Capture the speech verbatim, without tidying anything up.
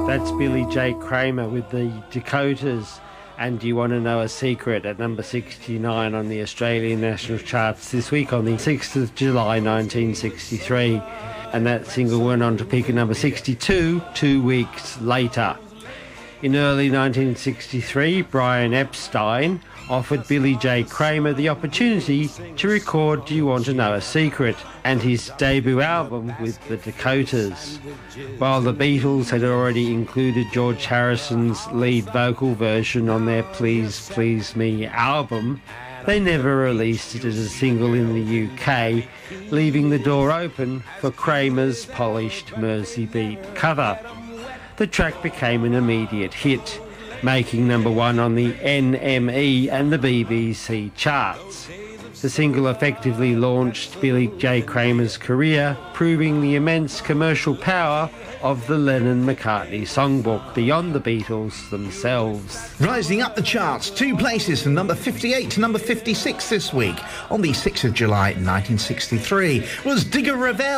That's Billy J. Kramer with the Dakotas and Do You Want to Know a Secret at number sixty-nine on the Australian National Charts this week on the sixth of July nineteen sixty-three, and that single went on to peak at number sixty-two two weeks later. In early nineteen sixty-three, Brian Epstein offered Billy J. Kramer the opportunity to record Do You Want to Know a Secret and his debut album with the Dakotas. While the Beatles had already included George Harrison's lead vocal version on their Please Please Me album, they never released it as a single in the U K, leaving the door open for Kramer's polished Mersey Beat cover. The track became an immediate hit, making number one on the N M E and the B B C charts. The single effectively launched Billy J. Kramer's career, proving the immense commercial power of the Lennon-McCartney songbook beyond the Beatles themselves. Rising up the charts, two places from number fifty-eight to number fifty-six this week, on the sixth of July nineteen sixty-three, was Digger Revell.